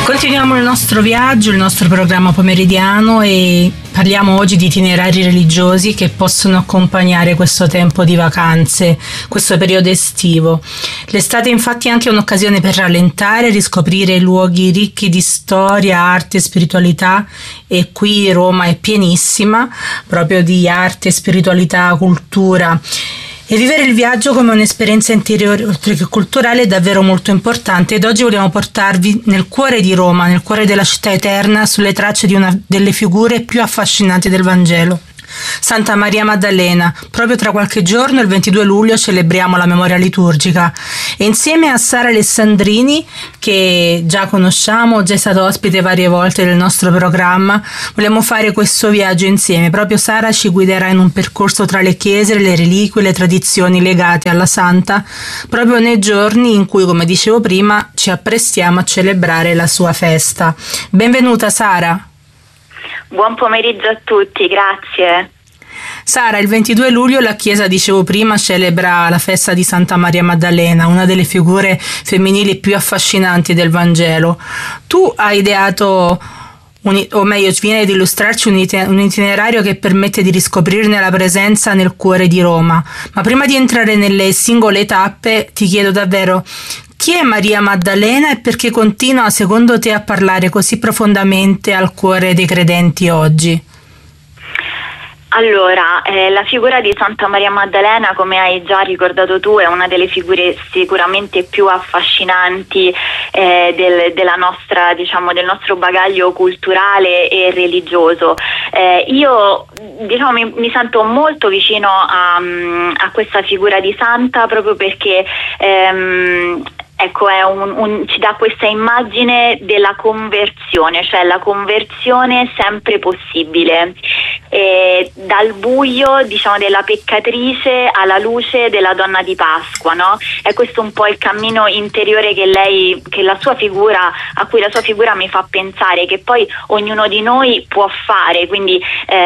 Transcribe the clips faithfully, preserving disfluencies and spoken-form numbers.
Continuiamo il nostro viaggio, il nostro programma pomeridiano, e parliamo oggi di itinerari religiosi che possono accompagnare questo tempo di vacanze, questo periodo estivo. L'estate infatti è anche un'occasione per rallentare, riscoprire luoghi ricchi di storia, arte e spiritualità, e qui Roma è pienissima proprio di arte, spiritualità, cultura. E vivere il viaggio come un'esperienza interiore oltre che culturale è davvero molto importante, ed oggi vogliamo portarvi nel cuore di Roma, nel cuore della città eterna, sulle tracce di una delle figure più affascinanti del Vangelo, Santa Maria Maddalena. Proprio tra qualche giorno, il ventidue luglio, celebriamo la memoria liturgica, e insieme a Sara Alessandrini, che già conosciamo, già è stata ospite varie volte del nostro programma, vogliamo fare questo viaggio insieme. Proprio Sara ci guiderà in un percorso tra le chiese, le reliquie, le tradizioni legate alla Santa, proprio nei giorni in cui, come dicevo prima, ci apprestiamo a celebrare la sua festa. Benvenuta Sara. Buon pomeriggio a tutti, grazie. Sara, il ventidue luglio la Chiesa, dicevo prima, celebra la festa di Santa Maria Maddalena, una delle figure femminili più affascinanti del Vangelo. Tu hai ideato, un, o meglio, ci viene ad illustrarci un, ite, un itinerario che permette di riscoprirne la presenza nel cuore di Roma. Ma prima di entrare nelle singole tappe, ti chiedo davvero: chi è Maria Maddalena e perché continua, secondo te, a parlare così profondamente al cuore dei credenti oggi? Allora, eh, la figura di Santa Maria Maddalena, come hai già ricordato tu, è una delle figure sicuramente più affascinanti eh, del, della nostra, diciamo, del nostro bagaglio culturale e religioso. Eh, io diciamo, mi, mi sento molto vicino a, a questa figura di santa, proprio perché ehm, ecco, è un, un, ci dà questa immagine della conversione, cioè la conversione sempre possibile, e dal buio, diciamo, della peccatrice alla luce della donna di Pasqua, no? È questo un po' il cammino interiore che lei, che la sua figura, a cui la sua figura mi fa pensare, che poi ognuno di noi può fare, quindi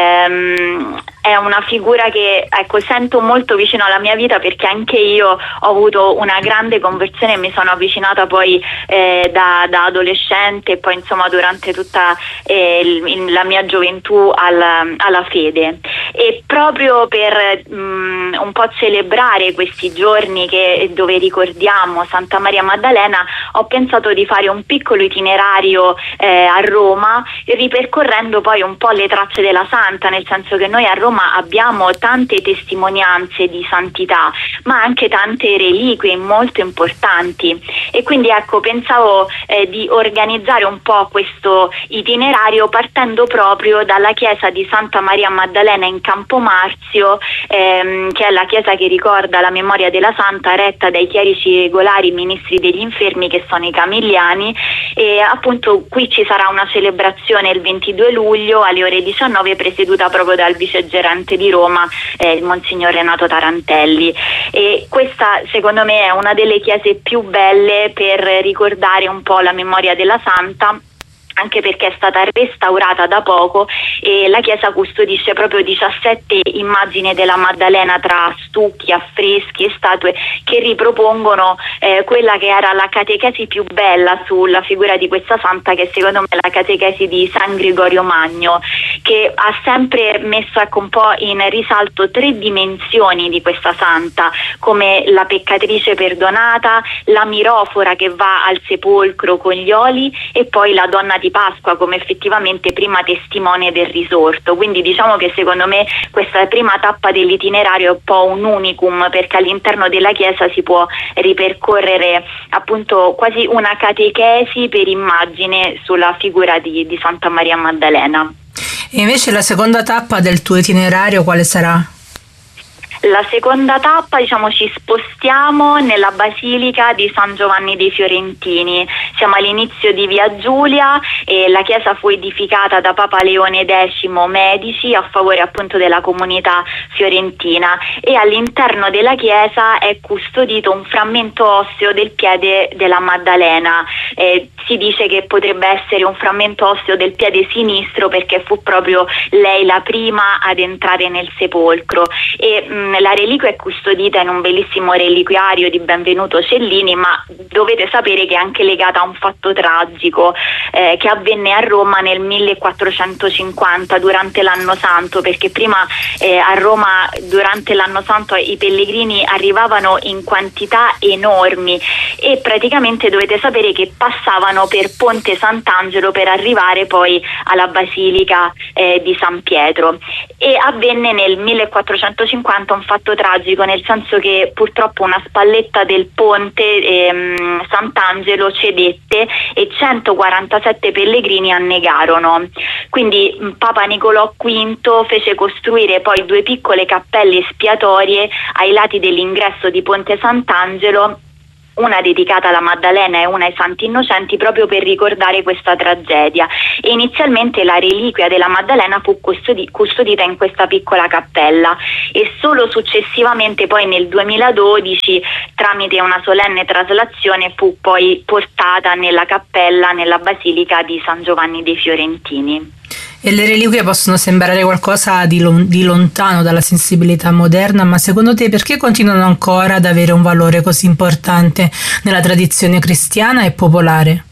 ehm, è una figura che, ecco, sento molto vicino alla mia vita, perché anche io ho avuto una grande conversione e mi sono avvicinata poi eh, da, da adolescente e poi insomma durante tutta eh, il, la mia gioventù alla, alla fede. E proprio per mh, un po' celebrare questi giorni che, dove ricordiamo Santa Maria Maddalena, ho pensato di fare un piccolo itinerario eh, a Roma, ripercorrendo poi un po' le tracce della Santa, nel senso che noi a Roma abbiamo tante testimonianze di santità, ma anche tante reliquie molto importanti, e quindi ecco, pensavo eh, di organizzare un po' questo itinerario partendo proprio dalla chiesa di Santa Maria Maddalena in Campomarzio, ehm, che è la chiesa che ricorda la memoria della Santa, retta dai chierici regolari ministri degli infermi, che sono i Camilliani. E appunto qui ci sarà una celebrazione il ventidue luglio alle ore diciannove, presieduta proprio dal vicegerente di Roma, eh, il Monsignor Renato Tarantelli. E questa, secondo me, è una delle chiese più belle per ricordare un po' la memoria della Santa, anche perché è stata restaurata da poco, e la chiesa custodisce proprio diciassette immagini della Maddalena tra stucchi, affreschi e statue che ripropongono eh, quella che era la catechesi più bella sulla figura di questa santa, che secondo me è la catechesi di San Gregorio Magno, che ha sempre messo, ecco, un po' in risalto tre dimensioni di questa santa, come la peccatrice perdonata, la mirofora che va al sepolcro con gli oli, e poi la donna di Pasqua come effettivamente prima testimone del risorto. Quindi diciamo che secondo me questa prima tappa dell'itinerario è un po' un unicum, perché all'interno della chiesa si può ripercorrere appunto quasi una catechesi per immagine sulla figura di, di Santa Maria Maddalena. E invece la seconda tappa del tuo itinerario quale sarà? La seconda tappa, diciamo, ci spostiamo nella Basilica di San Giovanni dei Fiorentini. Siamo all'inizio di Via Giulia, e la chiesa fu edificata da Papa Leone X Medici a favore appunto della comunità fiorentina, e all'interno della chiesa è custodito un frammento osseo del piede della Maddalena. Eh, si dice che potrebbe essere un frammento osseo del piede sinistro, perché fu proprio lei la prima ad entrare nel sepolcro. E mh, mh, la reliquia è custodita in un bellissimo reliquiario di Benvenuto Cellini, ma dovete sapere che è anche legata a un fatto tragico eh, che avvenne a Roma nel millequattrocentocinquanta durante l'anno santo, perché prima eh, a Roma durante l'anno santo i pellegrini arrivavano in quantità enormi e praticamente dovete sapere che passavano per Ponte Sant'Angelo per arrivare poi alla Basilica eh, di San Pietro, e avvenne nel millequattrocentocinquanta un fatto tragico, nel senso che purtroppo una spalletta del ponte ehm, Sant'Angelo cedette e centoquarantasette pellegrini annegarono. Quindi Papa Nicolò quinto fece costruire poi due piccole cappelle espiatorie ai lati dell'ingresso di Ponte Sant'Angelo, una dedicata alla Maddalena e una ai Santi Innocenti, proprio per ricordare questa tragedia. E inizialmente la reliquia della Maddalena fu custodi- custodita in questa piccola cappella e solo successivamente, poi nel duemiladodici, tramite una solenne traslazione, fu poi portata nella cappella nella Basilica di San Giovanni dei Fiorentini. E le reliquie possono sembrare qualcosa di, lon- di lontano dalla sensibilità moderna, ma secondo te perché continuano ancora ad avere un valore così importante nella tradizione cristiana e popolare?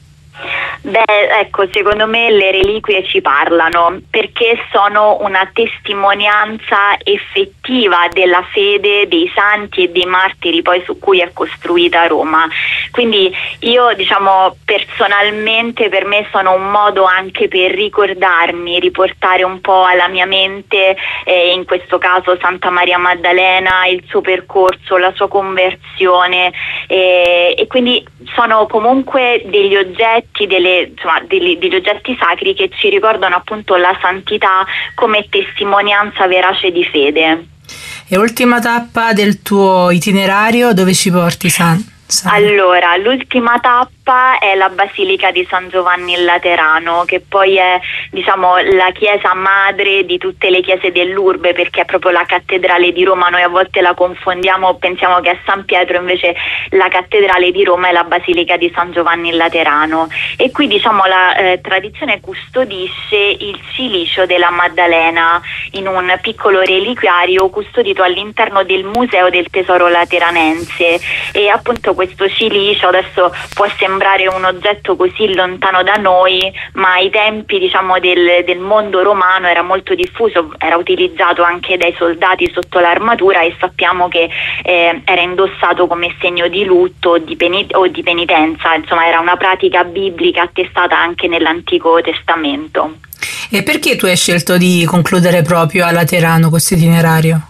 Beh, ecco, secondo me le reliquie ci parlano perché sono una testimonianza effettiva della fede dei santi e dei martiri poi su cui è costruita Roma. Quindi io, diciamo, personalmente per me sono un modo anche per ricordarmi, riportare un po' alla mia mente, eh, in questo caso Santa Maria Maddalena, il suo percorso, la sua conversione, eh, e quindi sono comunque degli oggetti, delle insomma degli, degli oggetti sacri che ci ricordano appunto la santità come testimonianza verace di fede. E ultima tappa del tuo itinerario, dove ci porti, San? San? Allora, l'ultima tappa è la Basilica di San Giovanni il Laterano, che poi è, diciamo, la chiesa madre di tutte le chiese dell'urbe, perché è proprio la cattedrale di Roma. Noi a volte la confondiamo, pensiamo che è San Pietro, invece la cattedrale di Roma è la Basilica di San Giovanni il Laterano. E qui, diciamo, la eh, tradizione custodisce il cilicio della Maddalena in un piccolo reliquiario custodito all'interno del Museo del Tesoro Lateranense. E appunto questo cilicio adesso può sembrare un oggetto così lontano da noi, ma ai tempi, diciamo, del, del mondo romano era molto diffuso, era utilizzato anche dai soldati sotto l'armatura e sappiamo che eh, era indossato come segno di lutto o di, peni- o di penitenza, insomma era una pratica biblica attestata anche nell'Antico Testamento. E perché tu hai scelto di concludere proprio a Laterano questo itinerario?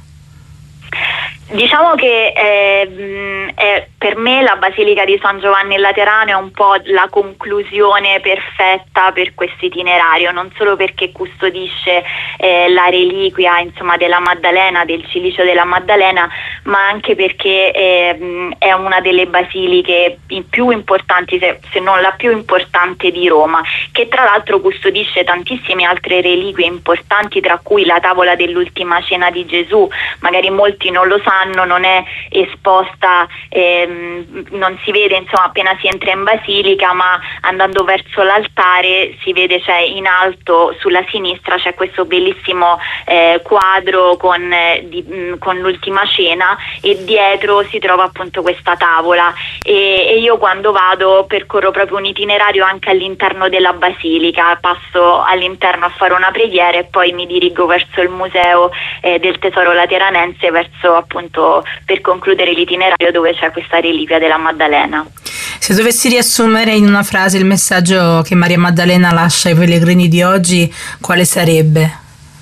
Diciamo che eh, è, per me la Basilica di San Giovanni il Laterano è un po' la conclusione perfetta per questo itinerario, non solo perché custodisce eh, la reliquia, insomma, della Maddalena, del cilicio della Maddalena, ma anche perché eh, è una delle basiliche più importanti, se, se non la più importante di Roma, che tra l'altro custodisce tantissime altre reliquie importanti, tra cui la tavola dell'ultima cena di Gesù. Magari molti non lo sanno, non è esposta, ehm, non si vede, insomma, appena si entra in basilica, ma andando verso l'altare si vede, c'è in alto sulla sinistra c'è questo bellissimo eh, quadro con, eh, di, mh, con l'ultima cena, e dietro si trova appunto questa tavola, e, e io quando vado percorro proprio un itinerario anche all'interno della basilica, passo all'interno a fare una preghiera e poi mi dirigo verso il Museo eh, del Tesoro Lateranense, verso appunto per concludere l'itinerario dove c'è questa reliquia della Maddalena. Se dovessi riassumere in una frase il messaggio che Maria Maddalena lascia ai pellegrini di oggi, quale sarebbe?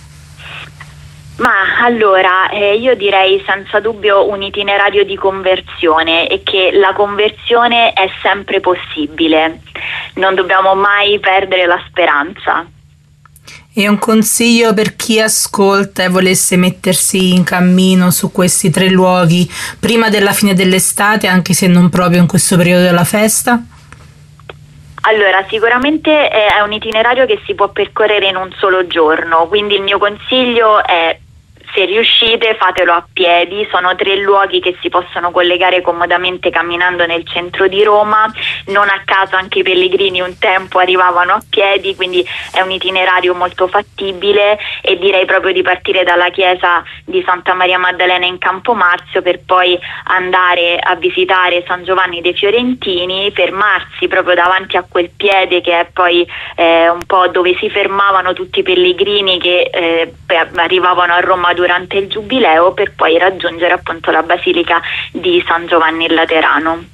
Ma allora, eh, io direi senza dubbio un itinerario di conversione, e che la conversione è sempre possibile, non dobbiamo mai perdere la speranza. E un consiglio per chi ascolta e volesse mettersi in cammino su questi tre luoghi prima della fine dell'estate, anche se non proprio in questo periodo della festa? Allora, sicuramente è un itinerario che si può percorrere in un solo giorno, quindi il mio consiglio è se riuscite fatelo a piedi, sono tre luoghi che si possono collegare comodamente camminando nel centro di Roma, non a caso anche i pellegrini un tempo arrivavano a piedi, quindi è un itinerario molto fattibile, e direi proprio di partire dalla chiesa di Santa Maria Maddalena in Campomarzio per poi andare a visitare San Giovanni dei Fiorentini, fermarsi proprio davanti a quel piede che è poi eh, un po' dove si fermavano tutti i pellegrini che eh, arrivavano a Roma durante il Giubileo, per poi raggiungere appunto la Basilica di San Giovanni il Laterano.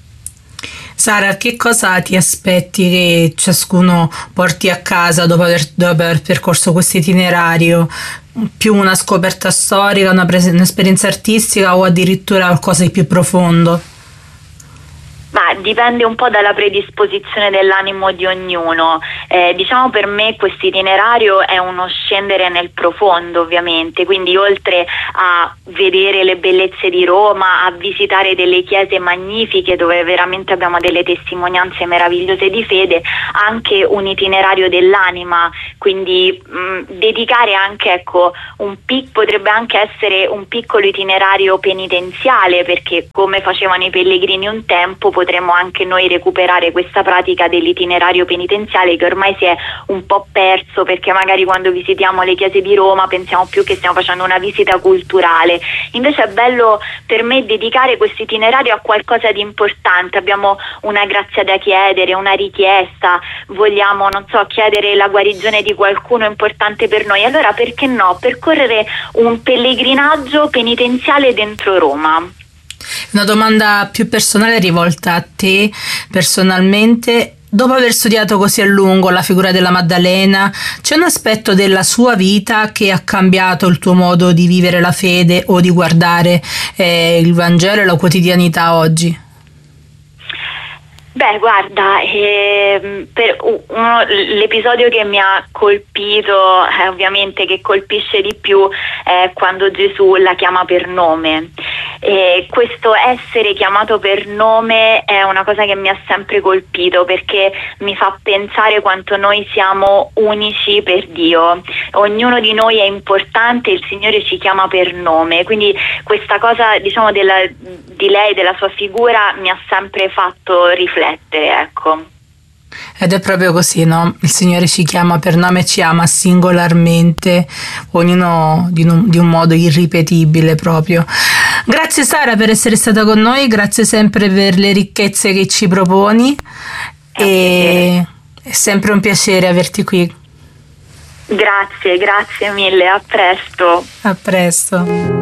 Sara, che cosa ti aspetti che ciascuno porti a casa dopo aver, dopo aver percorso questo itinerario? Più una scoperta storica, una pres- un'esperienza artistica o addirittura qualcosa di più profondo? Ma dipende un po' dalla predisposizione dell'animo di ognuno. Eh, diciamo per me questo itinerario è uno scendere nel profondo, ovviamente, quindi oltre a vedere le bellezze di Roma, a visitare delle chiese magnifiche dove veramente abbiamo delle testimonianze meravigliose di fede, anche un itinerario dell'anima, quindi mh, dedicare anche, ecco, un pic- potrebbe anche essere un piccolo itinerario penitenziale, perché come facevano i pellegrini un tempo potremmo anche noi recuperare questa pratica dell'itinerario penitenziale che ormai si è un po' perso, perché magari quando visitiamo le chiese di Roma pensiamo più che stiamo facendo una visita culturale. Invece è bello per me dedicare questo itinerario a qualcosa di importante. Abbiamo una grazia da chiedere, una richiesta, vogliamo, non so, chiedere la guarigione di qualcuno importante per noi, allora perché no, percorrere un pellegrinaggio penitenziale dentro Roma. Una domanda più personale rivolta a te personalmente. Dopo aver studiato così a lungo la figura della Maddalena, c'è un aspetto della sua vita che ha cambiato il tuo modo di vivere la fede o di guardare eh, il Vangelo e la quotidianità oggi? Beh, guarda, eh, per uno, l'episodio che mi ha colpito, eh, ovviamente che colpisce di più, è quando Gesù la chiama per nome. E questo essere chiamato per nome è una cosa che mi ha sempre colpito, perché mi fa pensare quanto noi siamo unici per Dio. Ognuno di noi è importante, il Signore ci chiama per nome, quindi questa cosa, diciamo, della, di lei, della sua figura, mi ha sempre fatto riflettere, ecco. Ed è proprio così, no? Il Signore ci chiama per nome e ci ama singolarmente, ognuno di un, di un modo irripetibile proprio. Grazie Sara per essere stata con noi, grazie sempre per le ricchezze che ci proponi, e è sempre un piacere averti qui. Grazie, grazie mille, a presto. A presto.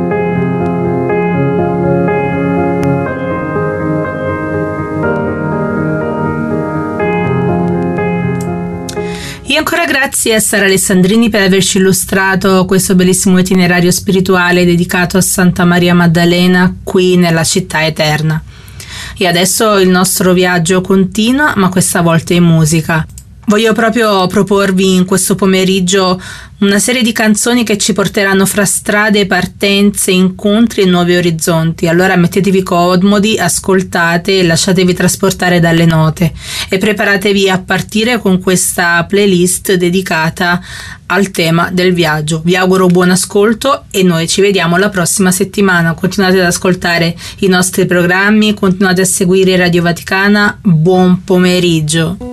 E ancora grazie a Sara Alessandrini per averci illustrato questo bellissimo itinerario spirituale dedicato a Santa Maria Maddalena qui nella città eterna. E adesso il nostro viaggio continua, ma questa volta in musica. Voglio proprio proporvi in questo pomeriggio una serie di canzoni che ci porteranno fra strade, partenze, incontri e nuovi orizzonti. Allora mettetevi comodi, ascoltate e lasciatevi trasportare dalle note e preparatevi a partire con questa playlist dedicata al tema del viaggio. Vi auguro buon ascolto e noi ci vediamo la prossima settimana. Continuate ad ascoltare i nostri programmi, continuate a seguire Radio Vaticana. Buon pomeriggio.